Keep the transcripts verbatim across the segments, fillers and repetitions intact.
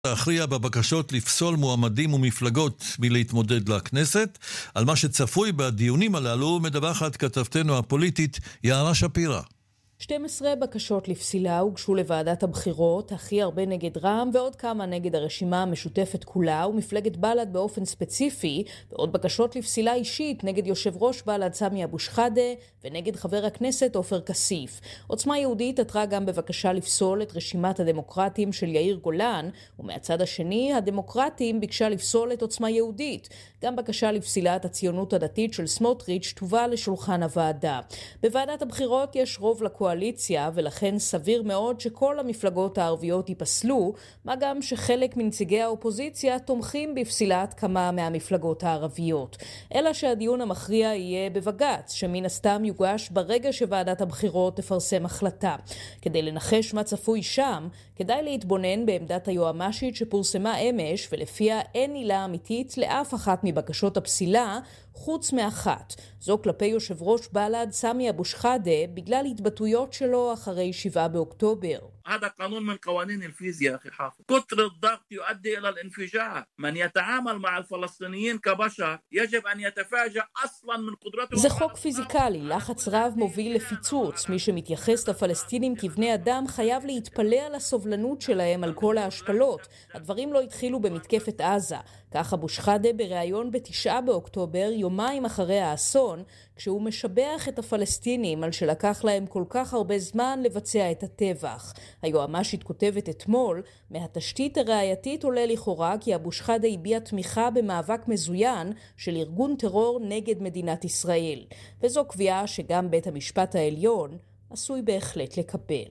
להכריע בבקשות לפסול מועמדים ומפלגות מלהתמודד לכנסת. על מה שצפוי בדיונים הללו מדווחת כתבתנו הפוליטית יערה שפירא. שתים עשרה בקשות לפסילה הוגשו לוועדת הבחירות, הכי הרבה נגד רע"מ ועוד כמה נגד הרשימה המשותפת כולה ומפלגת בל"ד באופן ספציפי, ועוד בקשות לפסילה אישית נגד יושב ראש בל"ד סמי אבו שחאדה ונגד חבר הכנסת עופר כסיף. עוצמה יהודית עתרה גם בבקשה לפסול את רשימת הדמוקרטים של יאיר גולן, ומהצד השני הדמוקרטים ביקשה לפסול את עוצמה יהודית. גם בקשה לפסילת הציונות הדתית של סמוטריץ' תובא לשולחן הוועדה. בוועדת הבחירות יש רוב לקואליציה, ולכן סביר מאוד שכל המפלגות הערביות ייפסלו, מה גם שחלק מנציגי האופוזיציה תומכים בפסילת כמה מהמפלגות הערביות. אלא שהדיון המכריע יהיה בבג"ץ, שמן הסתם יוגש ברגע שוועדת הבחירות תפרסם החלטה. כדי לנחש מה צפוי שם, כדאי להתבונן בעמדת היועמ"שית שפורסמה אמש, ולפיה אין עילה אמיתית לאף אחת מבקשות הפסילה, חוץ מאחת. זו כלפי יושב ראש בל"ד סמי אבו שחאדה, בגלל התבטאויות שלו אחרי שבעה באוקטובר. هذا قانون من قوانين الفيزياء أخي حافظ. كتر الضغط يؤدي إلى الانفجار. من يتعامل مع الفلسطينيين كبشر يجب أن يتفاجأ أصلا من قدرته. זה חוק פיזיקלי, לחץ רב מוביל לפיצוץ. מי שמתייחס לפלסטינים כבני אדם חייב להתפלא על הסובלנות שלהם על כל ההשפלות. הדברים לא התחילו במתקפת עזה. כך אבו שחאדה בריאיון בתשעה באוקטובר, יומיים אחרי האסון, כשהוא משבח את הפלסטינים על שלקח להם כל כך הרבה זמן לבצע את הטבח. היועמ"שית כותבת אתמול, מהתשתית הראייתית עולה לכאורה כי אבו שחאדה הביע תמיכה במאבק מזוין של ארגון טרור נגד מדינת ישראל. וזו קביעה שגם בית המשפט העליון עשוי בהחלט לקבל.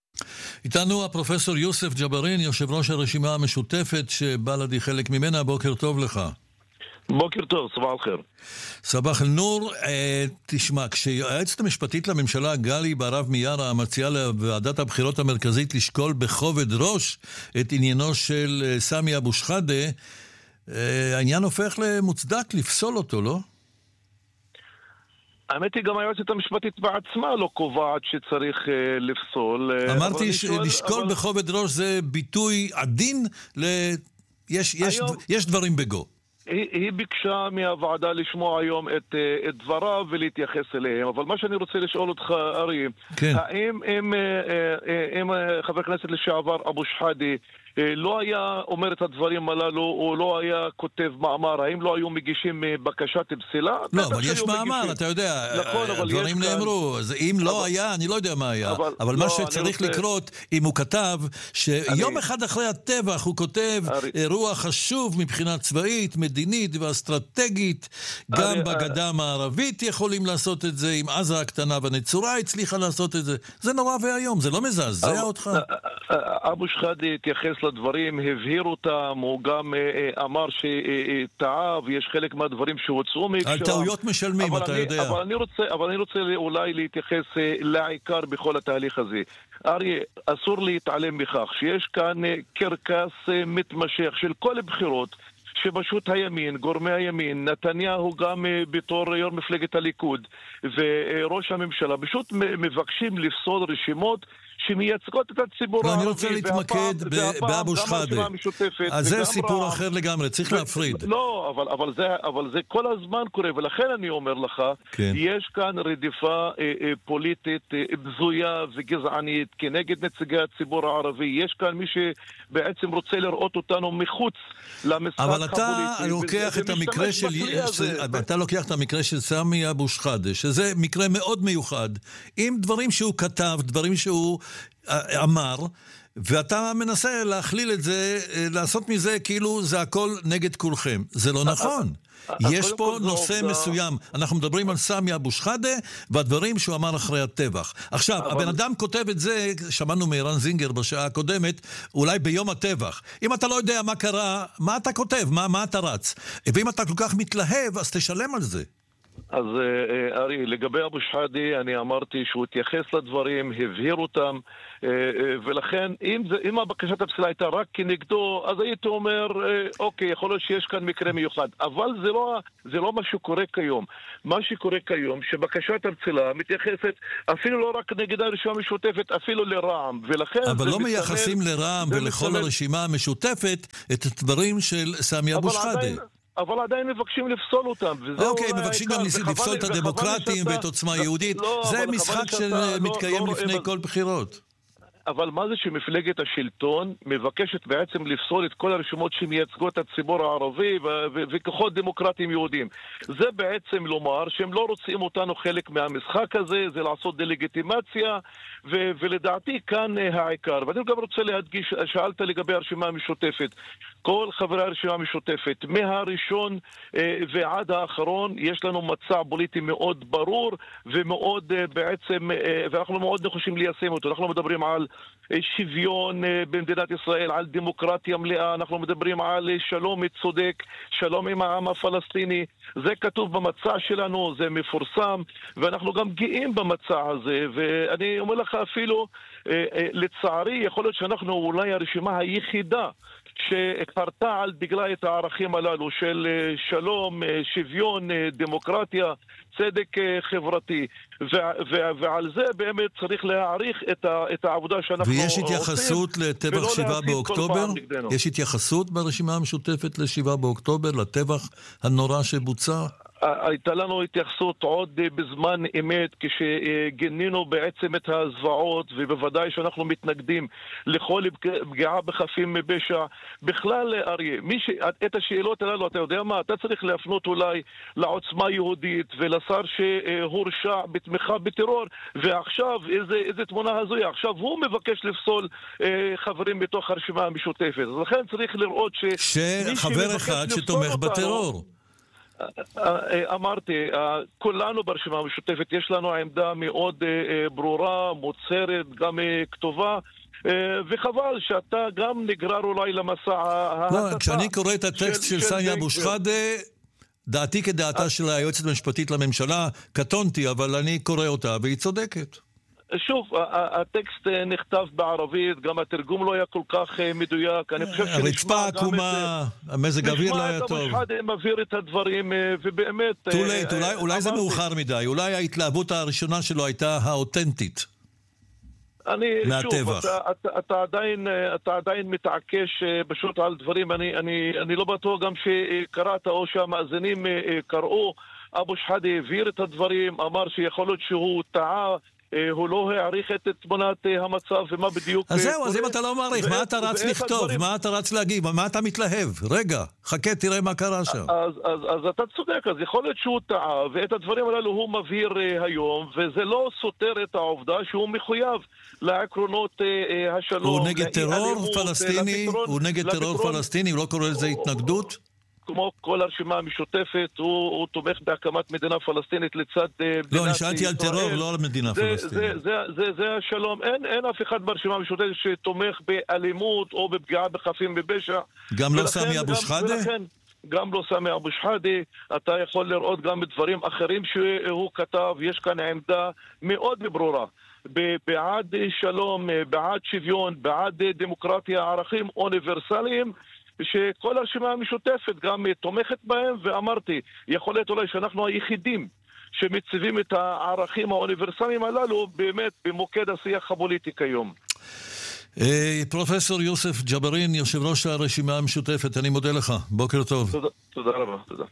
איתנו הפרופסור יוסף ג'בארין, יושב ראש הרשימה המשותפת שבל"ד היא חלק ממנה. בוקר טוב לך. בוקר טוב, סבח אל-חיר. סבח אל-נור. אה, תשמע, כשהיועצת המשפטית לממשלה גלי בהרב מיארה מציעה לוועדת הבחירות המרכזית לשקול בכובד ראש את עניינו של אה, סמי אבו שחאדה, אה, העניין הופך למוצדק לפסול אותו, לא? האמת היא גם היועצת המשפטית בעצמה לא קובעת שצריך uh, לפסול. אמרתי שלשקול אבל... בכובד ראש זה ביטוי עדין, ל... יש, יש, היום... יש דברים בגו. היא, היא ביקשה מהוועדה לשמוע היום את, את דבריו ולהתייחס אליהם, אבל מה שאני רוצה לשאול אותך, ארי, כן. האם אם, אם, אם חבר הכנסת לשעבר אבו שחאדה לא היה אומר את הדברים הללו, או לא היה כותב מאמר, האם לא היו מגישים בקשת פסילה? לא, אבל יש מאמר, אתה יודע, דברים נאמרו, אם לא היה, אני לא יודע מה היה, אבל מה שצריך לקרות, אם הוא כתב, שיום אחד אחרי הטבח הוא כותב אירוע חשוב מבחינה צבאית, מדינית ואסטרטגית, גם בגדה המערבית יכולים לעשות את זה, עם עזה הקטנה והנצורה הצליחה לעשות את זה, זה נורא והיום, זה לא מזעזע אותך? אבו שחאדה התייחס לדברים, הבהיר אותם, הוא גם אמר שטעה, ויש חלק מהדברים שהוצאו מהקשרם. על טעויות משלמים, אתה יודע. אבל אני רוצה, אבל אני רוצה אולי להתייחס לעיקר בכל התהליך הזה. אריה, אסור להתעלם בכך שיש כאן קרקס מתמשך של כל הבחירות, שפשוט הימין, גורמי הימין, נתניהו גם בתור יו"ר מפלגת הליכוד וראש הממשלה, פשוט מבקשים לפסול רשימות שמייצגות את הציבור הערבי. אני רוצה להתמקד באבו שחאדה. אז זה סיפור אחר לגמרי, צריך להפריד. לא, אבל, אבל, זה, אבל זה כל הזמן קורה, ולכן אני אומר לך, כן. יש כאן רדיפה אה, אה, פוליטית אה, בזויה וגזענית כנגד נציגי הציבור הערבי. יש כאן מי שבעצם רוצה לראות אותנו מחוץ למשחק הפוליטי. אבל אתה לוקח את המקרה של... אתה לוקח את המקרה של סמי אבו שחאדה, שזה מקרה מאוד מיוחד, עם דברים שהוא כתב, דברים שהוא אמר, ואתה מנסה להכליל את זה, לעשות מזה כאילו זה הכל נגד כולכם. זה לא נכון. יש פה נושא מסוים. אנחנו מדברים על סמי אבו שחאדה והדברים שהוא אמר אחרי הטבח. עכשיו, הבן אדם כותב את זה, שמענו מערן זינגר בשעה הקודמת, אולי ביום הטבח. אם אתה לא יודע מה קרה, מה אתה כותב? מה, מה אתה רץ? ואם אתה כל כך מתלהב, אז תשלם על זה. אז ארי, לגבי אבו שחאדה, אני אמרתי שהוא התייחס לדברים, הבהיר אותם, ולכן אם, זה, אם הבקשת הפסילה הייתה רק כנגדו, אז הייתי אומר, אוקיי, יכול להיות שיש כאן מקרה מיוחד, אבל זה לא, זה לא מה שקורה כיום. מה שקורה כיום, שבקשת הפסילה מתייחסת אפילו לא רק נגד הרשימה המשותפת, אפילו לרע"מ, ולכן... אבל לא מסתמל, מייחסים לרע"מ ולכל מסתמל... הרשימה המשותפת את הדברים של סמי אבו שחאדה. אבל עדיין מבקשים לפסול אותם. אוקיי, מבקשים גם לפסול את הדמוקרטים ואת עוצמה יהודית. זה משחק שמתקיים לפני כל בחירות. אבל מה זה שמפלגת השלטון מבקשת בעצם לפסול את כל הרשימות שמייצגות את הציבור הערבי וכוחות דמוקרטיים יהודים? זה בעצם לומר שהם לא רוצים אותנו חלק מהמשחק הזה, זה לעשות דלגיטימציה, ולדעתי כאן העיקר. ואני גם רוצה להדגיש, שאלת לגבי הרשימה המשותפת. כל חברי הרשימה המשותפת, מהראשון ועד האחרון, יש לנו מצע פוליטי מאוד ברור ומאוד בעצם, ואנחנו מאוד נחושים ליישם אותו. אנחנו מדברים על שוויון במדינת ישראל, על דמוקרטיה מלאה, אנחנו מדברים על שלום צודק, שלום עם העם הפלסטיני. זה כתוב במצע שלנו, זה מפורסם, ואנחנו גם גאים במצע הזה, ואני אומר לך אפילו, לצערי, יכול להיות שאנחנו אולי הרשימה היחידה שחרתה על דגלה את הערכים הללו של שלום, שוויון, דמוקרטיה, צדק חברתי, ועל זה באמת צריך להעריך את העבודה שאנחנו עושים. ויש התייחסות לטבח שבעה באוקטובר? יש התייחסות ברשימה המשותפת לשבעה באוקטובר, לטבח הנורא שבוצע? הייתה לנו התייחסות עוד בזמן אמת כשגינינו בעצם את הזוועות, ובוודאי שאנחנו מתנגדים לכל פגיעה בחפים מפשע. בכלל, אריה, מי ש... את השאלות הללו, אתה יודע מה? אתה צריך להפנות אולי לעוצמה יהודית ולשר שהורשע בתמיכה בטרור, ועכשיו איזה, איזה תמונה הזויה. עכשיו הוא מבקש לפסול אה, חברים בתוך הרשימה המשותפת. אז לכן צריך לראות ש... שחבר אחד שתומך בטרור. אמרתי, כולנו ברשימה המשותפת יש לנו עמדה מאוד ברורה, מוצהרת, גם כתובה, וחבל שאתה גם נגרר אולי למסע ההסתה. כשאני קורא את הטקסט של סמי אבו שחאדה, דעתי כדעתה של היועצת המשפטית לממשלה, קטונתי, אבל אני קורא אותה והיא צודקת. שוב, הטקסט נכתב בערבית, גם התרגום לא היה כל כך מדויק. הרצפה עקומה, המזג האוויר לא היה טוב. נשמע את אבו שחאדה מבהיר את הדברים, ובאמת... תולית, אולי זה מאוחר מדי, אולי ההתלהבות הראשונה שלו הייתה האותנטית. אני, שוב, אתה, אתה, אתה, עדיין, אתה עדיין מתעקש פשוט על דברים, אני, אני, אני לא בטוח גם שקראת או שהמאזינים קראו. אבו שחאדה הבהיר את הדברים, אמר שיכול להיות שהוא טעה, הוא לא העריך את תמונת המצב ומה בדיוק... אז זהו, אז אם אתה לא מעריך, מה אתה רץ לכתוב? מה אתה רץ להגיב? מה אתה מתלהב? רגע, חכה, תראה מה קרה שם. אז אתה צודק, אז יכול להיות שהוא טעה, ואת הדברים הללו הוא מבהיר היום, וזה לא סותר את העובדה שהוא מחויב לעקרונות השלום. הוא נגד טרור פלסטיני? הוא נגד טרור פלסטיני? הוא לא קורא לזה התנגדות? כמו כל הרשימה המשותפת, הוא, הוא תומך בהקמת מדינה פלסטינית לצד מדינת ישראל. לא, אני שאלתי על טרור, לא על מדינה זה, פלסטינית. זה, זה, זה, זה השלום. אין, אין אף אחד ברשימה המשותפת שתומך באלימות או בפגיעה בחפים בפשע. גם לא סמי אבו שחאדה? גם לא סמי אבו שחאדה. אתה יכול לראות גם בדברים אחרים שהוא כתב. יש כאן עמדה מאוד ברורה. בעד שלום, בעד שוויון, בעד דמוקרטיה, ערכים אוניברסליים, שכל הרשימה המשותפת גם תומכת בהם, ואמרתי, יכול להיות אולי שאנחנו היחידים שמציבים את הערכים האוניברסליים הללו באמת במוקד השיח הפוליטי כיום. פרופסור יוסף ג'בארין, יושב ראש הרשימה המשותפת, אני מודה לך, בוקר טוב. תודה, תודה רבה, תודה.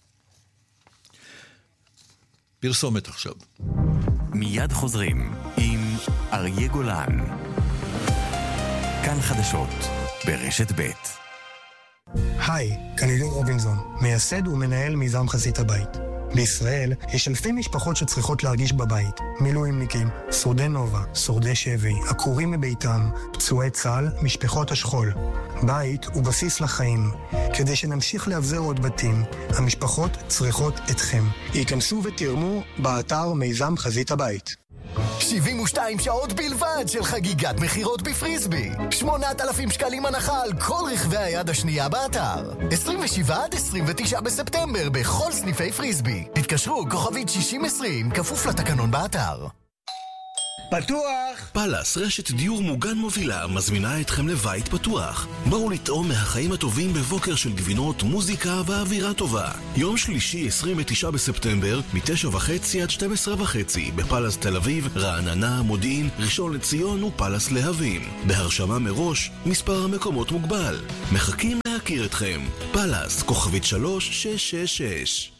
פרסומת עכשיו. מיד חוזרים עם אריה גולן. כאן חדשות ברשת ב'. היי, כאן עידן רובינזון, מייסד ומנהל מיזם חזית הבית. בישראל יש אלפי משפחות שצריכות להרגיש בבית. מילואימניקים, שורדי נובה, שורדי שבי, עקורים מביתם, פצועי צה"ל, משפחות השכול. בית הוא בסיס לחיים. כדי שנמשיך להבזר עוד בתים, המשפחות צריכות אתכם. היכנסו ותרמו באתר מיזם חזית הבית. שבעים ושתיים שעות בלבד של חגיגת מחירות בפריסבי. שמונת אלפים שקלים הנחה על כל רכבי היד השנייה באתר. עשרים ושבעה עד עשרים ותשעה בספטמבר בכל סניפי פריסבי. התקשרו כוכבית שישים עשרים, כפוף לתקנון באתר. פתוח! פלס, רשת דיור מוגן מובילה, מזמינה אתכם לבית פתוח. בואו לטעום מהחיים הטובים בבוקר של גבינות, מוזיקה ואווירה טובה. יום שלישי, עשרים ותשעה בספטמבר, מתשע וחצי עד שתים עשרה וחצי, בפלס תל אביב, רעננה, מודיעין, ראשון לציון ופלס להבים. בהרשמה מראש, מספר המקומות מוגבל. מחכים להכיר אתכם. פלס, כוכבית שלוש שש שש שש.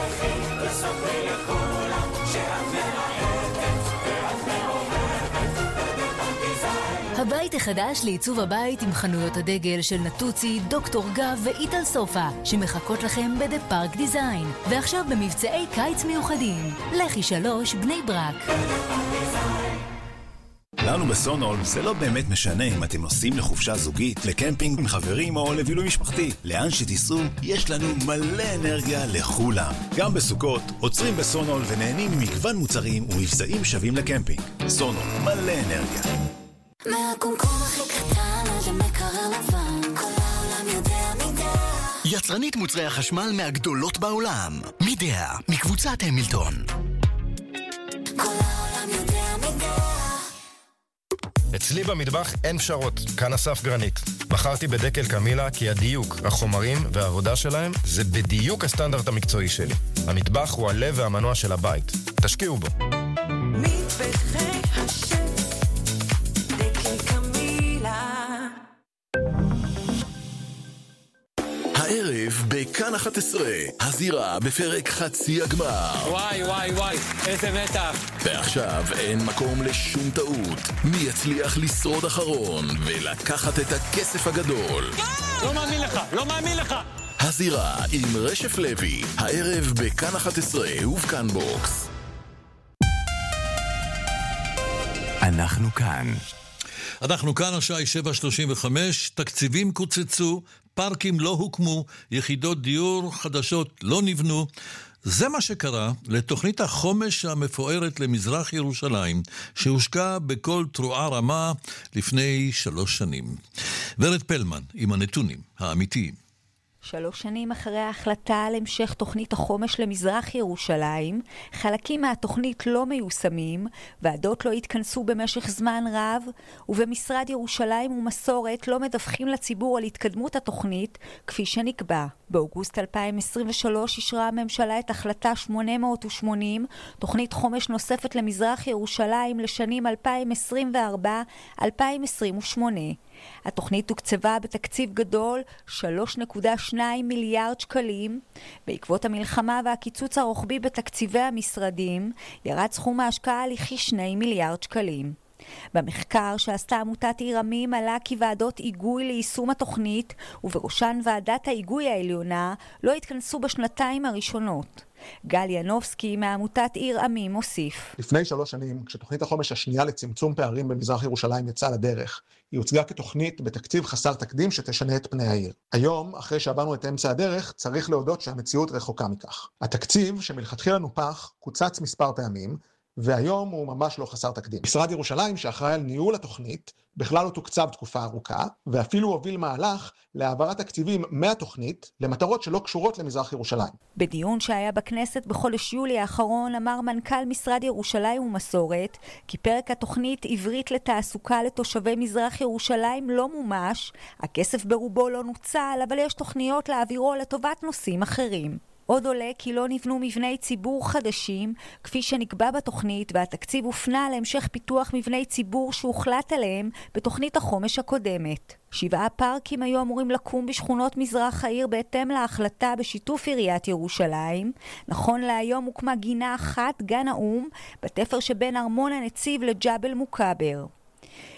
הבית החדש לעיצוב הבית עם חנויות הדגל של נטוצי, דוקטור גב ואיטל סופה, שמחכות לכם בדה פארק דיזיין. ועכשיו במבצעי קיץ מיוחדים. לחי שלוש, בני ברק. לנו בסונול זה לא באמת משנה אם אתם נוסעים לחופשה זוגית, לקמפינג עם חברים או לבילוי משפחתי. לאן שתיסעו, יש לנו מלא אנרגיה לכולם. גם בסוכות, עוצרים בסונול ונהנים ממגוון מוצרים ומבצעים שווים לקמפינג. סונול, מלא אנרגיה. מהקומקום הכי קטן עד המקרר לבן, כל העולם יודע מידע. יצרנית מוצרי החשמל מהגדולות בעולם. מידע, מקבוצת המילטון. כל העולם יודע מידע. אצלי במטבח אין פשרות, כאן אסף גרנית. בחרתי בדקל קמילה כי הדיוק, החומרים והעבודה שלהם זה בדיוק הסטנדרט המקצועי שלי. המטבח הוא הלב והמנוע של הבית. תשקיעו בו. מטבחי השם הערב בכאן אחת עשרה, הזירה בפרק חצי הגמר. וואי וואי וואי, איזה מתח. ועכשיו אין מקום לשום טעות. מי יצליח לשרוד אחרון ולקחת את הכסף הגדול? לא מאמין לך, לא מאמין לך. הזירה עם רשף לוי, הערב בכאן אחת עשרה ובכאן בוקס. אנחנו כאן. אנחנו כאן, השעה שבע שלושים וחמש, תקציבים קוצצו, פארקים לא הוקמו, יחידות דיור חדשות לא נבנו. זה מה שקרה לתוכנית החומש המפוארת למזרח ירושלים, שהושקע בכל תרועה רמה לפני שלוש שנים. ורד פלמן עם הנתונים האמיתיים. שלוש שנים אחרי ההחלטה על המשך תוכנית החומש למזרח ירושלים, חלקים מהתוכנית לא מיושמים, ועדות לא התכנסו במשך זמן רב, ובמשרד ירושלים ומסורת לא מדווחים לציבור על התקדמות התוכנית כפי שנקבע. באוגוסט אלפיים עשרים ושלוש אישרה הממשלה את החלטה שמונה מאות ושמונים, תוכנית חומש נוספת למזרח ירושלים לשנים אלפיים עשרים וארבע עד אלפיים עשרים ושמונה. התוכנית תוקצבה בתקציב גדול שלוש נקודה שתיים מיליארד שקלים. בעקבות המלחמה והקיצוץ הרוחבי בתקציבי המשרדים, ירד סכום ההשקעה לכי שני מיליארד שקלים. במחקר שעשתה עמותת עיר עמים עלה כי ועדות היגוי ליישום התוכנית, ובראשן ועדת ההיגוי העליונה, לא התכנסו בשנתיים הראשונות. גל ינובסקי מעמותת עיר עמים מוסיף. לפני שלוש שנים, כשתוכנית החומש השנייה לצמצום פערים במזרח ירושלים יצאה לדרך, היא הוצגה כתוכנית בתקציב חסר תקדים שתשנה את פני העיר. היום, אחרי שעברנו את אמצע הדרך, צריך להודות שהמציאות רחוקה מכך. התקציב שמלכתחילה נופח קוצץ מספר פעמים, והיום הוא ממש לא חסר תקדים. משרד ירושלים, שאחראי על ניהול התוכנית, בכלל לא תוקצב תקופה ארוכה, ואפילו הוביל מהלך להעברת תקציבים מהתוכנית למטרות שלא קשורות למזרח ירושלים. בדיון שהיה בכנסת בחודש יולי האחרון, אמר מנכ"ל משרד ירושלים ומסורת, כי פרק התוכנית עברית לתעסוקה לתושבי מזרח ירושלים לא מומש, הכסף ברובו לא נוצל, אבל יש תוכניות להעבירו לטובת נושאים אחרים. עוד עולה כי לא נבנו מבני ציבור חדשים, כפי שנקבע בתוכנית, והתקציב הופנה להמשך פיתוח מבני ציבור שהוחלט עליהם בתוכנית החומש הקודמת. שבעה פארקים היו אמורים לקום בשכונות מזרח העיר בהתאם להחלטה בשיתוף עיריית ירושלים. נכון להיום הוקמה גינה אחת, גן האום, בתפר שבין ארמון הנציב לג'בל מוקבר.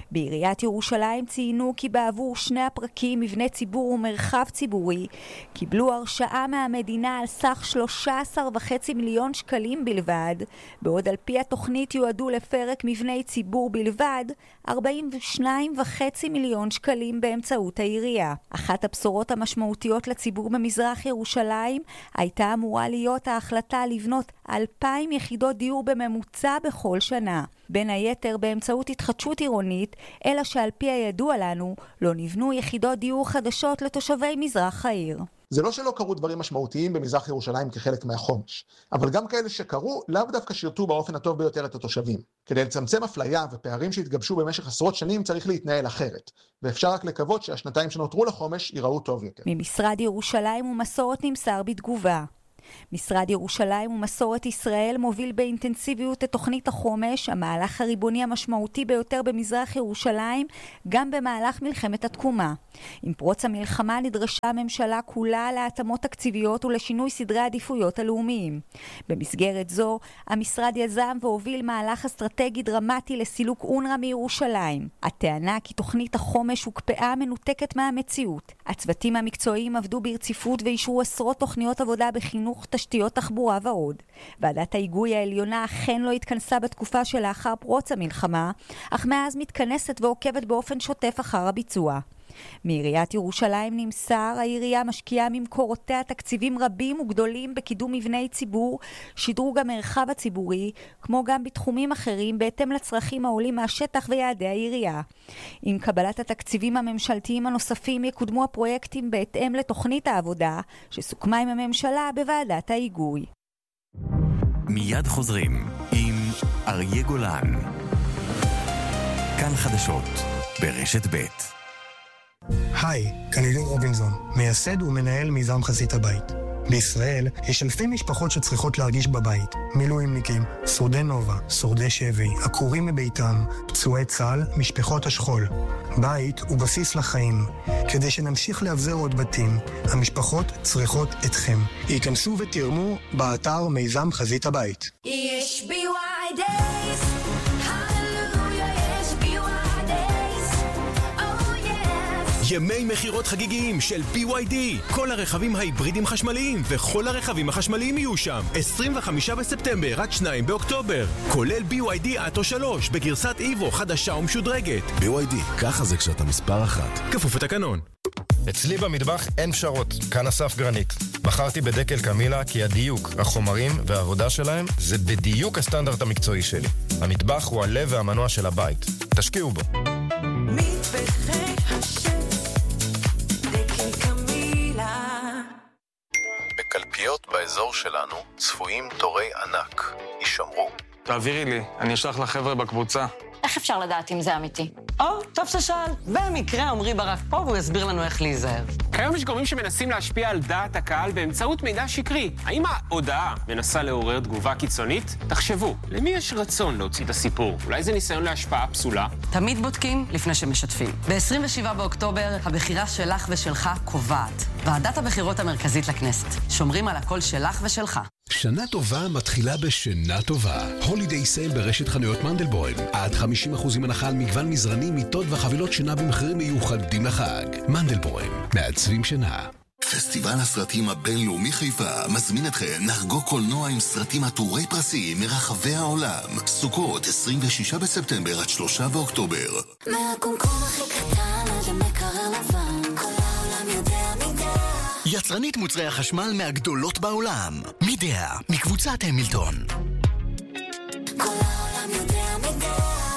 בעיריית ירושלים ציינו כי בעבור שני הפרקים מבנה ציבור ומרחב ציבורי קיבלו הרשאה מהמדינה על סך שלושה עשר וחצי מיליון שקלים בלבד, בעוד על פי התוכנית יועדו לפרק מבני ציבור בלבד ארבעים ושניים וחצי מיליון שקלים באמצעות העירייה. אחת הבשורות המשמעותיות לציבור במזרח ירושלים הייתה אמורה להיות ההחלטה לבנות אלפיים יחידות דיור בממוצע בכל שנה, בין היתר באמצעות התחדשות עירונית, אלא שעל פי הידוע לנו לא נבנו יחידות דיור חדשות לתושבי מזרח העיר. זה לא שלא קרו דברים משמעותיים במזרח ירושלים כחלק מהחומש, אבל גם כאלה שקרו לאו דווקא שירתו באופן הטוב ביותר את התושבים. כדי לצמצם אפליה ופערים שהתגבשו במשך עשרות שנים צריך להתנהל אחרת, ואפשר רק לקוות שהשנתיים שנותרו לחומש ייראו טוב יותר. ממשרד ירושלים ומסורת נמסר בתגובה: משרד ירושלים ומסורת ישראל מוביל באינטנסיביות את תוכנית החומש, המהלך הריבוני המשמעותי ביותר במזרח ירושלים, גם במהלך מלחמת התקומה. עם פרוץ המלחמה נדרשה הממשלה כולה להתאמות תקציביות ולשינוי סדרי העדיפויות הלאומיים. במסגרת זו, המשרד יזם והוביל מהלך אסטרטגי דרמטי לסילוק אונר"א מירושלים. הטענה כי תוכנית החומש הוקפאה מנותקת מהמציאות. הצוותים המקצועיים עבדו ברציפות ואישרו עשרות תוכניות עבודה בחינוך, תשתיות תחבורה ועוד. ועדת ההיגוי העליונה אכן לא התכנסה בתקופה שלאחר פרוץ המלחמה, אך מאז מתכנסת ועוקבת באופן שוטף אחר הביצוע. מעיריית ירושלים נמסר, העירייה משקיעה ממקורותיה תקציבים רבים וגדולים בקידום מבני ציבור, שדרוג המרחב הציבורי, כמו גם בתחומים אחרים בהתאם לצרכים העולים מהשטח ויעדי העירייה. עם קבלת התקציבים הממשלתיים הנוספים יקודמו הפרויקטים בהתאם לתוכנית העבודה שסוכמה עם הממשלה בוועדת ההיגוי. מיד חוזרים עם אריה גולן. כאן חדשות ברשת ב'. היי, כאן עידן רובינזון, מייסד ומנהל מיזם חזית הבית. בישראל יש אלפי משפחות שצריכות להרגיש בבית. מילואימניקים, שורדי נובה, שורדי שבי, עקורים מביתם, פצועי צה"ל, משפחות השכול. בית הוא בסיס לחיים. כדי שנמשיך להבזר עוד בתים, המשפחות צריכות אתכם. ייכנסו ותרמו באתר מיזם חזית הבית. יש בי וואי דייז, הללויה, יש בי וואי דייז, oh yes. ימי מחירות חגיגיים של בי וואי די. כל הרכבים ההיברידים חשמליים וכל הרכבים החשמליים יהיו שם. עשרים וחמישה בספטמבר עד שניים באוקטובר. כולל בי וואי די אטו שלוש בגרסת איבו חדשה ומשודרגת. בי וואי די, ככה זה כשאתה מספר אחת. כפוף לתקנון. אצלי במטבח אין פשרות, כאן אסף גרנית. בחרתי בדקל קמילה כי הדיוק, החומרים והעבודה שלהם זה בדיוק הסטנדרט המקצועי שלי. המטבח הוא הלב והמנוע של הבית. תשקיעו בו. מטבחי השף, דקל קמילה. בקלפיות באזור שלנו צפויים תורי ענק. יישמרו. תעבירי לי, אני אשלח לחבר'ה בקבוצה. איך אפשר לדעת אם זה אמיתי? או, טוב ששאל. במקרה עמרי ברק פה והוא יסביר לנו איך להיזהר. כיום יש גורמים שמנסים להשפיע על דעת הקהל באמצעות מידע שקרי. האם ההודעה מנסה לעורר תגובה קיצונית? תחשבו, למי יש רצון להוציא את הסיפור? אולי זה ניסיון להשפעה פסולה? תמיד בודקים לפני שמשתפים. ב-עשרים ושבעה באוקטובר הבחירה שלך ושלך קובעת. ועדת הבחירות המרכזית לכנסת. שומרים על הקול שלך ושלך. שנה טובה מתחילה בשינה טובה. הולידיי סייל ברשת חנויות מנדלבוים. עד חמישים אחוז הנחה על מגוון מזרנים, מיטות וחבילות שינה במחירים מיוחדים לחג. מנדלבוים, מעצבים שינה. פסטיבל הסרטים הבינלאומי חיפה מזמין אתכם לחגוג קולנוע עם סרטים עטורי פרסים מרחבי העולם. סוכות עשרים ושישה בספטמבר עד שלושה באוקטובר. מהקומקום הכי קטן עד המקרר לבן, כל העולם יודע מידע. יצרנית מוצרי החשמל מהגדולות בעולם. מידע, מקבוצת המילטון. כל העולם יודע מידע.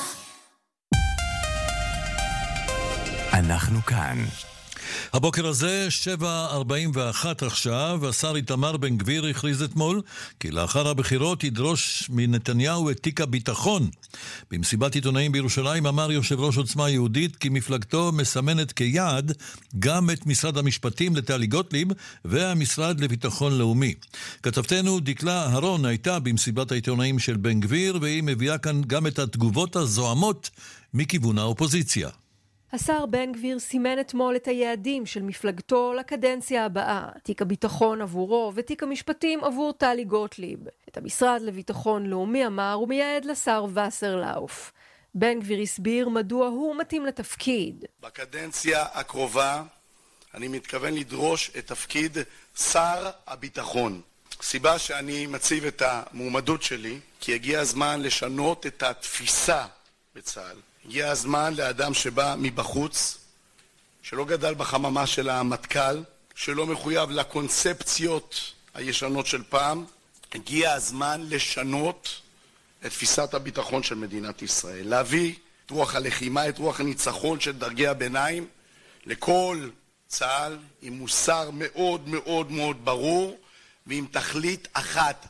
אנחנו כאן. הבוקר הזה שבע ארבעים ואחת עכשיו, השר איתמר בן גביר הכריז אתמול כי לאחר הבחירות ידרוש מנתניהו את תיק הביטחון. במסיבת עיתונאים בירושלים אמר יושב ראש עוצמה יהודית כי מפלגתו מסמנת כיעד גם את משרד המשפטים לטלי גוטליב והמשרד לביטחון לאומי. כתבתנו דקלה הרון הייתה במסיבת העיתונאים של בן גביר, והיא מביאה כאן גם את התגובות הזוהמות מכיוון האופוזיציה. השר בן גביר סימן אתמול את היעדים של מפלגתו לקדנציה הבאה. תיק הביטחון עבורו ותיק המשפטים עבור טלי גוטליב. את המשרד לביטחון לאומי אמר הוא מייעד לשר וסרלאוף. בן גביר הסביר מדוע הוא מתאים לתפקיד. בקדנציה הקרובה אני מתכוון לדרוש את תפקיד שר הביטחון. סיבה שאני מציב את המועמדות שלי, כי הגיע הזמן לשנות את התפיסה בצה"ל. הגיע הזמן לאדם שבא מבחוץ, שלא גדל בחממה של המטכ"ל, שלא מחויב לקונספציות הישנות של פעם. הגיע הזמן לשנות את תפיסת הביטחון של מדינת ישראל. להביא את רוח הלחימה, את רוח הניצחון של דרגי הביניים, לכל צה"ל עם מוסר מאוד מאוד מאוד ברור, ועם תכלית אחת,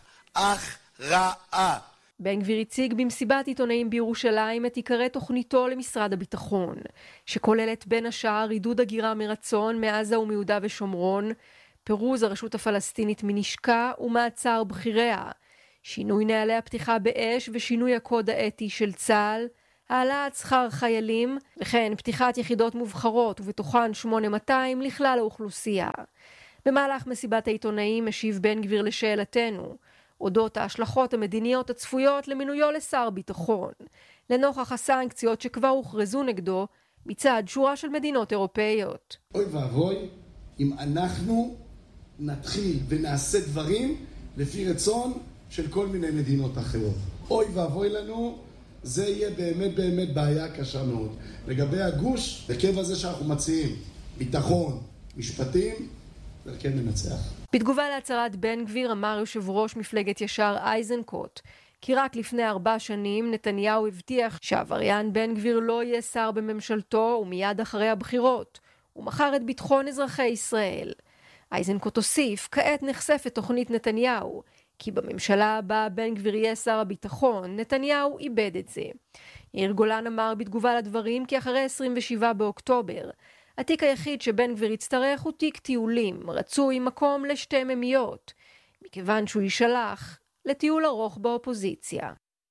הכרעה. בן גביר הציג במסיבת עיתונאים בירושלים את עיקרי תוכניתו למשרד הביטחון, שכוללת בין השאר עידוד הגירה מרצון מעזה ומיהודה ושומרון, פירוז הרשות הפלסטינית מנשקה ומעצר בכיריה, שינוי נהלי הפתיחה באש ושינוי הקוד האתי של צה"ל, העלאת שכר חיילים, וכן פתיחת יחידות מובחרות ובתוכן שמונה מאתיים לכלל האוכלוסייה. במהלך מסיבת העיתונאים משיב בן גביר לשאלתנו, אודות ההשלכות המדיניות הצפויות למינויו לשר ביטחון, לנוכח הסנקציות שכבר הוכרזו נגדו מצד שורה של מדינות אירופאיות. אוי ואבוי, אם אנחנו נתחיל ונעשה דברים לפי רצון של כל מיני מדינות אחרות. אוי ואבוי לנו, זה יהיה באמת באמת בעיה קשה מאוד. לגבי הגוש, בקו הזה שאנחנו מציעים, ביטחון, משפטים, זה כן מנצח. בתגובה להצהרת בן גביר אמר יושב ראש מפלגת ישר איזנקוט, כי רק לפני ארבע שנים נתניהו הבטיח שהעבריין בן גביר לא יהיה שר בממשלתו ומיד אחרי הבחירות, ומכר את ביטחון אזרחי ישראל. איזנקוט הוסיף, כעת נחשפת תוכנית נתניהו, כי בממשלה הבאה בן גביר יהיה שר הביטחון, נתניהו איבד את זה. יאיר גולן אמר בתגובה לדברים כי אחרי עשרים ושבעה באוקטובר, התיק היחיד שבן גביר יצטרך הוא תיק טיולים, רצוי מקום לשתי ממיות, מכיוון שהוא יישלח לטיול ארוך באופוזיציה.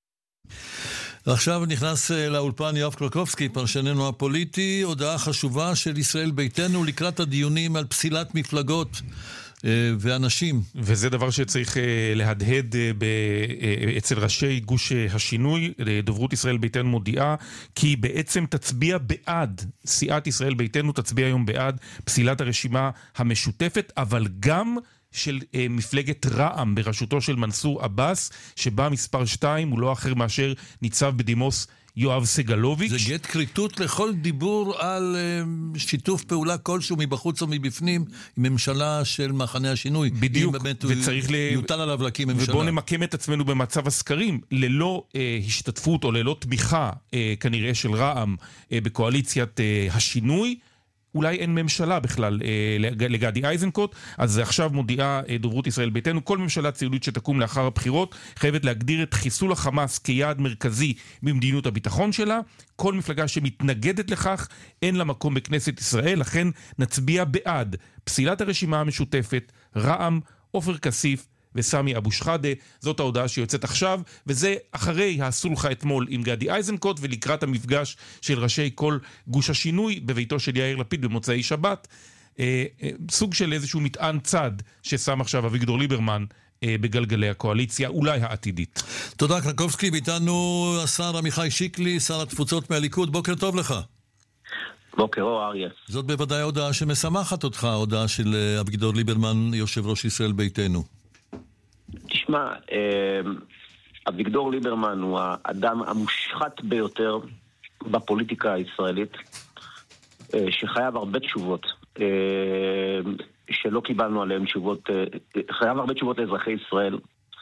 עכשיו נכנס לאולפן יואב קרקובסקי, פרשננו הפוליטי, הודעה חשובה של ישראל ביתנו לקראת הדיונים על פסילת מפלגות ואנשים. וזה דבר שצריך להדהד אצל ראשי גוש השינוי. דוברות ישראל ביתנו מודיעה כי בעצם תצביע בעד, סיעת ישראל ביתנו תצביע היום בעד פסילת הרשימה המשותפת, אבל גם של מפלגת רע"מ בראשותו של מנסור עבאס, שבא מספר שתיים, הוא לא אחר מאשר ניצב בדימוס יואב סגלוביץ'. זה גט קריטות לכל דיבור על שיתוף פעולה כלשהו מבחוץ או מבפנים עם ממשלה של מחנה השינוי. בדיוק, וצריך ל... יוטל עליו להקים ממשלה. ובואו נמקם את עצמנו במצב הסקרים, ללא אה, השתתפות או ללא תמיכה אה, כנראה של רע"מ אה, בקואליציית אה, השינוי, אולי אין ממשלה בכלל אה, לגדי איזנקוט. אז עכשיו מודיעה אה, דוברות ישראל ביתנו, כל ממשלה ציונית שתקום לאחר הבחירות חייבת להגדיר את חיסול החמאס כיעד מרכזי במדיניות הביטחון שלה. כל מפלגה שמתנגדת לכך אין לה מקום בכנסת ישראל, לכן נצביע בעד פסילת הרשימה המשותפת, רע"מ, עופר כסיף וסמי אבו שחאדה. זאת ההודעה שיוצאת עכשיו, וזה אחרי הסולחה אתמול עם גדי איזנקוט ולקראת המפגש של ראשי כל גוש השינוי בביתו של יאיר לפיד במוצאי שבת. אה, אה, סוג של איזשהו מטען צד ששם עכשיו אביגדור ליברמן אה, בגלגלי הקואליציה, אולי העתידית. תודה קרקובסקי, ואיתנו השר עמיחי שיקלי, שר התפוצות מהליכוד. בוקר טוב לך. בוקר אור אריה. זאת בוודאי הודעה שמשמחת אותך, הודעה של אביגדור ליברמן, יושב ראש ישראל ביתנו. תשמע, אביגדור ליברמן הוא האדם המושחת ביותר בפוליטיקה הישראלית, שחייב הרבה תשובות, שלא קיבלנו עליהם תשובות, חייב הרבה תשובות לאזרחי ישראל,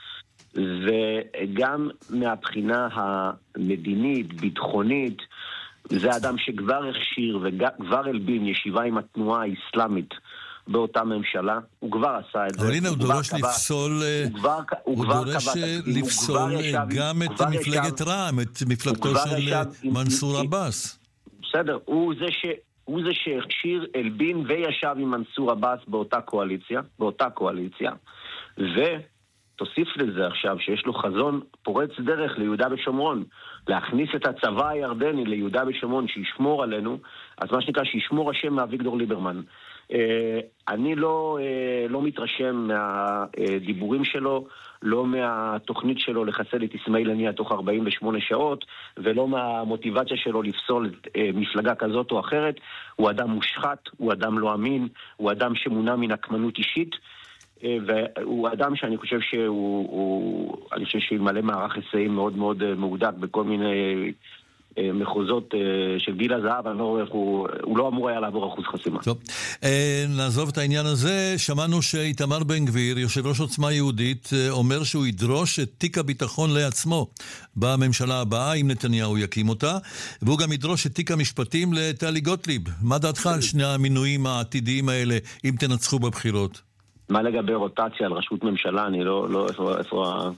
וגם מהבחינה המדינית, ביטחונית, זה האדם שכבר הכשיר וכבר הלבין ישיבה עם התנועה האסלאמית באותה ממשלה, הוא כבר עשה את זה. אבל הנה, הוא דורש לפסול, הוא דורש לפסול גם את מפלגת רע"מ, את מפלגתו של מנסור עבאס. בסדר, הוא זה שהכשיר, אלבין וישב עם מנסור עבאס באותה קואליציה, באותה קואליציה, ותוסיף לזה עכשיו שיש לו חזון פורץ דרך ליהודה ושומרון, להכניס את הצבא הירדני ליהודה ושומרון שישמור עלינו, אז מה שנקרא שישמור השם מאביגדור ליברמן. אני לא, לא מתרשם מהדיבורים שלו, לא מהתוכנית שלו לחסל את אסמאעיל הנייה תוך ארבעים ושמונה שעות, ולא מהמוטיבציה שלו לפסול את מפלגה כזאת או אחרת. הוא אדם מושחת, הוא אדם לא אמין, הוא אדם שמונע מנקמנות אישית, והוא אדם שאני חושב שהוא, הוא, אני חושב שהוא מלא מערך היסעים מאוד מאוד מעודק בכל מיני מחוזות של גיל הזהב. אני לא רואה איך הוא, הוא לא אמור היה לעבור אחוז חסימה. טוב, נעזוב את העניין הזה. שמענו שאיתמר בן גביר, יושב ראש עוצמה יהודית, אומר שהוא ידרוש את תיק הביטחון לעצמו בממשלה הבאה, אם נתניהו יקים אותה, והוא גם ידרוש את תיק המשפטים לטלי גוטליב. מה דעתך על שני המינויים העתידיים האלה, אם תנצחו בבחירות? מה לגבי רוטציה על ראשות ממשלה? אני לא, לא, איפה, איפה...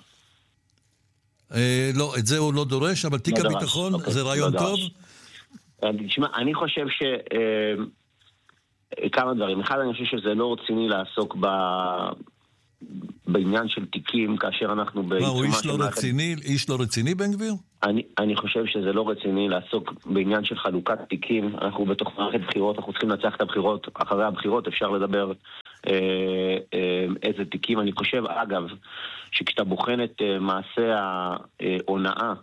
אה, לא, את זה הוא לא דורש, אבל תיק לא הביטחון דרש, זה אוקיי, רעיון לא טוב? תשמע, אני חושב ש... אה, כמה דברים. אחד, אני חושב שזה לא רציני לעסוק ב... בעניין של תיקים, כאשר אנחנו... מה, הוא איש לא רציני? איש לא רציני, בן גביר? אני, אני חושב שזה לא רציני לעסוק בעניין של חלוקת תיקים. אנחנו בתוך מערכת בחירות, אנחנו צריכים לנצח את הבחירות. אחרי הבחירות אפשר לדבר אה, אה, איזה תיקים. אני חושב, אגב, שכשאתה בוחן את אה, מעשה ההונאה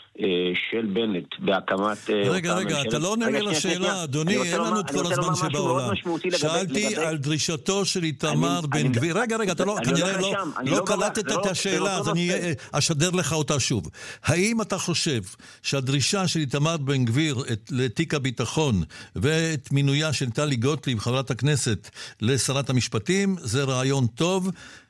של בנט בהקמת... רגע, רגע, אתה לא עונה לי לשאלה, אדוני, אין לנו את כל הזמן שבעולם. שאלתי על דרישתו של איתמר בן גביר. רגע, רגע, אתה כנראה לא קלטת את השאלה, אז אני אשדר לך אותה שוב. האם אתה חושב שהדרישה של איתמר בן גביר לתיק הביטחון ואת מינויה של טלי גוטליב, חברת הכנסת, לשרת המשפטים, זה רעיון טוב?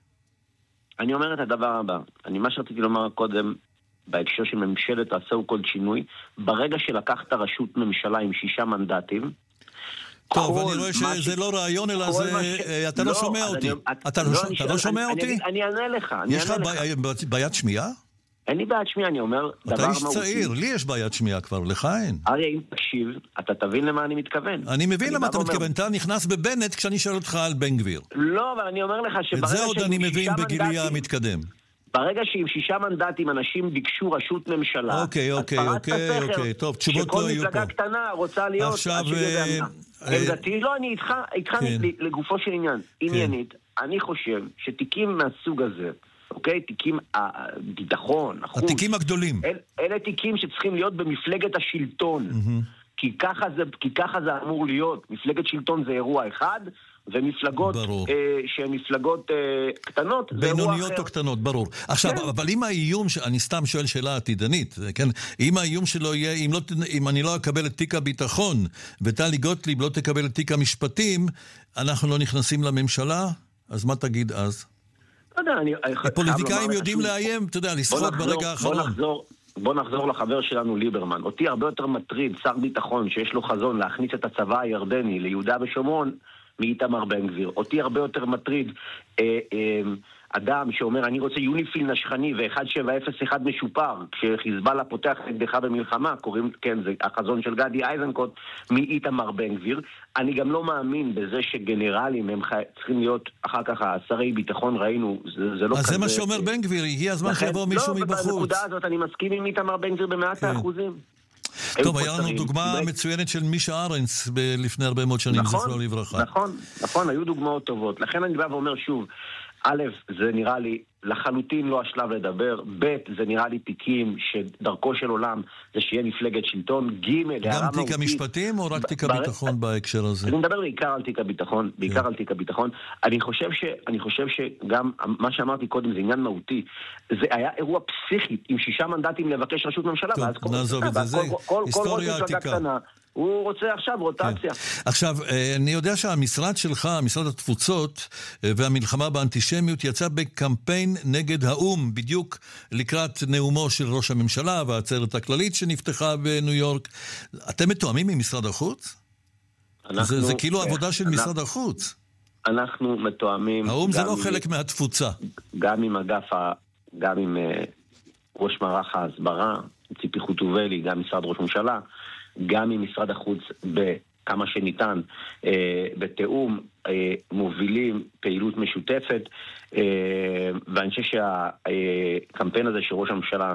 אני אומר את הדבר הבא. אני מה שרציתי לומר קודם, בהקשר של ממשלת עשו כל שינוי, ברגע שלקחת רשות ממשלה עם שישה מנדטים, טוב, אני רואה שזה לא רעיון, אלא זה... אתה לא שומע אותי. אתה לא שומע אותי? אני אענה לך. יש לך בעיית שמיעה? אין לי בעיית שמיעה, אני אומר דבר מהותי. אתה איש צעיר, לי יש בעיית שמיעה כבר, לך אין. אריה, אם תקשיב, אתה תבין למה אני מתכוון. אני מבין למה אתה מתכוון, אתה נכנס בבנט כשאני שואל אותך על בן גביר. לא, אבל אני אומר לך שברגע... את זה עוד אני מבין בגילי המתקדם. ברגע שעם שישה מנדטים אנשים ביקשו רשות ממשלה, אוקיי, אוקיי, אוקיי, אוקיי, טוב, תשובות לא היו פה. שכל מפלגה קטנה רוצה להיות... עכשיו... עמדתי, לא, אני איתך, איתך לגופו של עניין, עניינית, אני חושב שתיקים מהסוג הזה, אוקיי, תיקים הביטחון, החוץ... התיקים הגדולים. אלה תיקים שצריכים להיות במפלגת השלטון, כי ככה זה אמור להיות. מפלגת שלטון זה אירוע אחד, ומפלגות אה, שהן מפלגות אה, קטנות, בינוניות או קטנות, ברור. עכשיו, כן. אבל אם האיום, אני סתם שואל שאלה עתידנית, כן? אם האיום שלו יהיה, אם, לא, אם אני לא אקבל את תיק הביטחון, וטלי גוטליב לא תקבל את תיק המשפטים, אנחנו לא נכנסים לממשלה, אז מה תגיד אז? לא יודע, אני... הפוליטיקאים יודעים לאיים, אתה יודע, לשחות ברגע האחרון. בוא נחזור, בוא נחזור לחבר שלנו ליברמן. אותי הרבה יותר מטריד שר ביטחון שיש לו חזון להכניס את הצבא הירדני ליהודה ושומרון, מאיתמר בן גביר. אותי הרבה יותר מטריד אה, אה, אדם שאומר אני רוצה יוניפיל נשכני ו-אחת שבע אפס אחת משופר, כשחיזבאללה פותח נגדך במלחמה, קוראים, כן, זה החזון של גדי איזנקוט, מאיתמר בן גביר. אני גם לא מאמין בזה שגנרלים הם חי... צריכים להיות אחר כך השרי ביטחון, ראינו, זה, זה לא אז כזה... זה מה שאומר בן גביר, הגיע הזמן שיבוא מישהו לא, מבחוץ. בנקודה הזאת אני מסכים עם איתמר בן גביר במאת כן. האחוזים. טוב, היה לנו דוגמה מצוינת של מישה ארנס לפני הרבה מאוד שנים, זכרו לברכה. נכון, נכון, היו דוגמאות טובות. לכן אני בא ואומר שוב, א', זה נראה לי לחלוטין לא השלב לדבר, ב', זה נראה לי תיקים שדרכו של עולם זה שיהיה מפלגת שלטון, ג', גם תיק המשפטים או רק תיק הביטחון בהקשר הזה? אני מדבר בעיקר על תיק הביטחון, בעיקר על תיק הביטחון. אני חושב ש, אני חושב שגם מה שאמרתי קודם זה עניין מהותי. זה היה אירוע פסיכי עם שישה מנדטים לבקש רשות ממשלה, טוב, נעזוב את זה, זה היסטוריה עתיקה. הוא רוצה עכשיו רוטציה. כן. עכשיו, אני יודע שהמשרד שלך, משרד התפוצות והמלחמה באנטישמיות, יצא בקמפיין נגד האום, בדיוק לקראת נאומו של ראש הממשלה והעצרת הכללית שנפתחה בניו יורק. אתם מתואמים עם משרד החוץ? אנחנו, זה, זה כאילו כן, עבודה של אנחנו, משרד החוץ. אנחנו מתואמים... האום זה לא חלק מהתפוצה. גם עם אגף, ה, גם עם uh, ראש מערך ההסברה, ציפי חוטובלי, גם משרד ראש ממשלה, גם עם משרד החוץ בכמה שניתן, אה, בתאום, אה, מובילים פעילות משותפת, אה, ואני חושב שהקמפיין הזה שראש הממשלה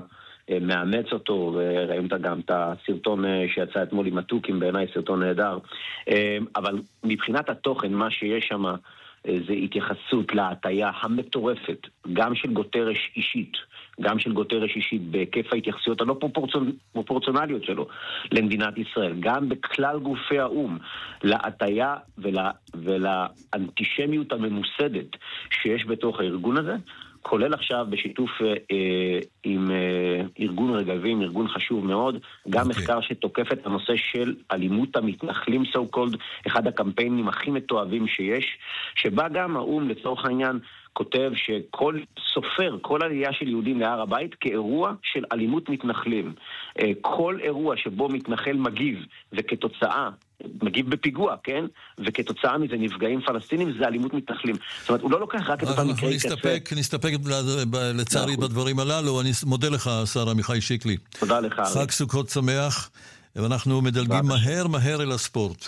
מאמץ אותו, וראינו גם את הסרטון שיצא אתמול עם הטוקים, בעיניי סרטון נהדר. אבל מבחינת התוכן, מה שיש שם זה התייחסות להטיה המטורפת, גם של גוטרש אישית, גם של גוטרש אישית בהיקף ההתייחסויות הלא פרופורציונ... פרופורציונליות שלו למדינת ישראל, גם בכלל גופי האום, להטיה ול... ולאנטישמיות הממוסדת שיש בתוך הארגון הזה, כולל עכשיו בשיתוף אה, עם אה, ארגון רגבים, ארגון חשוב מאוד, גם okay. מחקר שתוקף את הנושא של אלימות המתנחלים, so called, אחד הקמפיינים הכי מתועבים שיש, שבה גם האום לצורך העניין כותב שכל סופר, כל עלייה של יהודים להר הבית כאירוע של אלימות מתנחלים. אה, כל אירוע שבו מתנחל מגיב וכתוצאה מגיב בפיגוע, כן? וכתוצאה מזה נפגעים פלסטינים, זה אלימות מתנחלים. זאת אומרת, הוא לא לוקח רק את אותם מקרי קצה. נסתפק, נסתפק לצערי בדברים הללו. אני מודה לך, שר עמיחי שיקלי. תודה לך. חג סוכות שמח, ואנחנו מדלגים מהר מהר אל הספורט.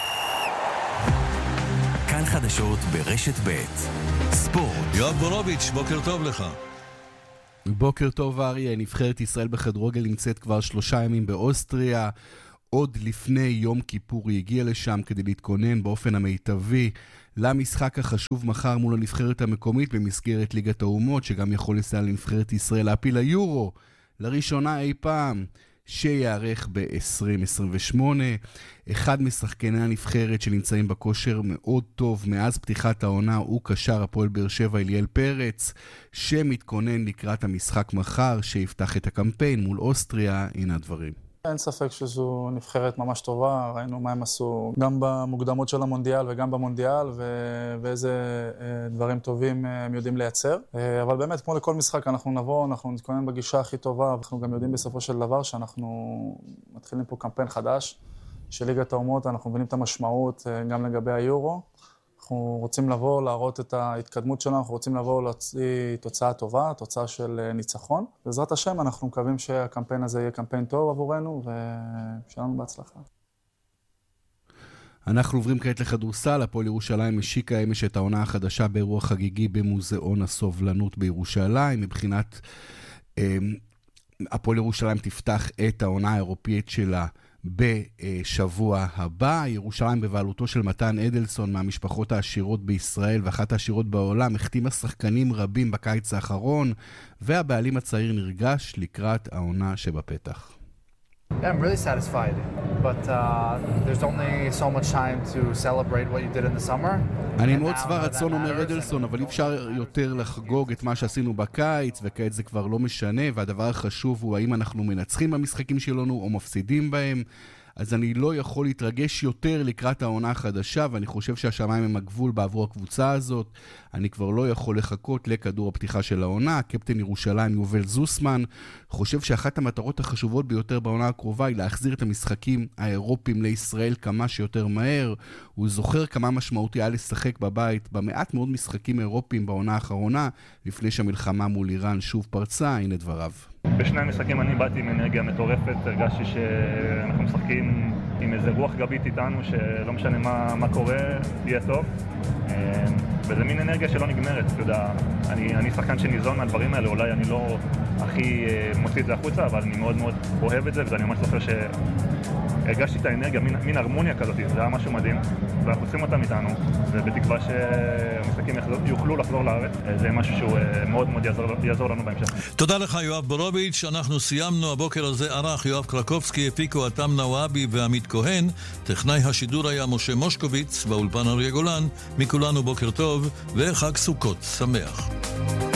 כאן חדשות ברשת ב' ספורט. יואב בורוביץ', בוקר טוב לך. בוקר טוב אריה, נבחרת ישראל בכדורגל נמצאת כבר שלושה ימים באוסטריה. עוד לפני יום כיפור היא הגיעה לשם כדי להתכונן באופן המיטבי למשחק החשוב מחר מול הנבחרת המקומית במסגרת ליגת האומות, שגם יכול לסייע לנבחרת ישראל להפיל היורו לראשונה אי פעם, שיערך ב-עשרים עשרים ושמונה. אחד משחקני הנבחרת שנמצאים בכושר מאוד טוב מאז פתיחת העונה הוא קשר הפועל באר שבע אליאל פרץ, שמתכונן לקראת המשחק מחר שיפתח את הקמפיין מול אוסטריה. הנה הדברים. אין ספק שזו נבחרת ממש טובה, ראינו מה הם עשו גם במוקדמות של המונדיאל וגם במונדיאל, ו- ואיזה אה, דברים טובים אה, הם יודעים לייצר. אה, אבל באמת, כמו לכל משחק, אנחנו נבוא, אנחנו נתכונן בגישה הכי טובה, ואנחנו גם יודעים בסופו של דבר שאנחנו מתחילים פה קמפיין חדש של ליגת האומות, אנחנו מבינים את המשמעות אה, גם לגבי היורו. אנחנו רוצים לבוא, להראות את ההתקדמות שלנו, אנחנו רוצים לבוא להוציא תוצאה טובה, תוצאה של ניצחון. בעזרת השם, אנחנו מקווים שהקמפיין הזה יהיה קמפיין טוב עבורנו, ושלנו בהצלחה. אנחנו עוברים כעת לכדורסל. הפועל ירושלים השיקה אמש את העונה החדשה באירוע חגיגי במוזיאון הסובלנות בירושלים. מבחינת הפועל ירושלים תפתח את העונה האירופאית שלה בשבוע הבא. ירושלים בבעלותו של מתן אדלסון מהמשפחות העשירות בישראל ואחת העשירות בעולם, החתימה שחקנים רבים בקיץ האחרון, והבעלים הצעיר נרגש לקראת העונה שבפתח. Yeah, I'm really satisfied, but uh, there's only so much time to celebrate what you did in the summer. אני מאוד שבע רצון, אומר אדלסון, אבל אי אפשר יותר לחגוג את מה שעשינו בקיץ, וכעת זה כבר לא משנה, והדבר החשוב הוא האם אנחנו מנצחים במשחקים שלנו או מפסידים בהם. אז אני לא יכול להתרגש יותר לקראת העונה החדשה, ואני חושב שהשמיים הם הגבול בעבור הקבוצה הזאת. אני כבר לא יכול לחכות לכדור הפתיחה של העונה. קפטן ירושלים יובל זוסמן חושב שאחת המטרות החשובות ביותר בעונה הקרובה היא להחזיר את המשחקים האירופיים לישראל כמה שיותר מהר. הוא זוכר כמה משמעותי היה לשחק בבית במעט מאוד משחקים אירופיים בעונה האחרונה, לפני שהמלחמה מול איראן שוב פרצה. הנה דבריו. בשני המשחקים אני באתי עם אנרגיה מטורפת, הרגשתי שאנחנו משחקים עם איזה רוח גבית איתנו, שלא משנה מה, מה קורה, יהיה טוב. וזה מין אנרגיה שלא נגמרת, אתה יודע, אני, אני שחקן שניזון מהדברים האלה, אולי אני לא הכי מוציא את זה החוצה, אבל אני מאוד מאוד אוהב את זה, ואני ממש זוכר שהרגשתי את האנרגיה, מין, מין הרמוניה כזאת, זה היה משהו מדהים, ואנחנו צריכים אותם איתנו, ובתקווה שהמשחקים יוכלו לחזור לארץ, זה משהו שהוא מאוד מאוד יעזור, יעזור לנו בהמשך. תודה לך יואב בורוביץ'. אנחנו סיימנו הבוקר הזה. ערך יואב קרקובסקי, הפיקו אתם נוואבי ועמית כהן, טכנאי השידור היה משה מושקוביץ, באולפן אריה גולן. מכולנו בוקר טוב וחג סוכות שמח.